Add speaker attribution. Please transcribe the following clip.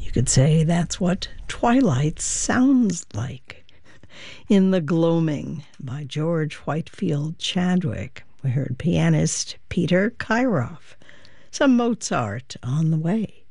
Speaker 1: You could say that's what twilight sounds like. In The Gloaming by George Whitefield Chadwick, we heard pianist Peter Kairoff. Some Mozart on the way.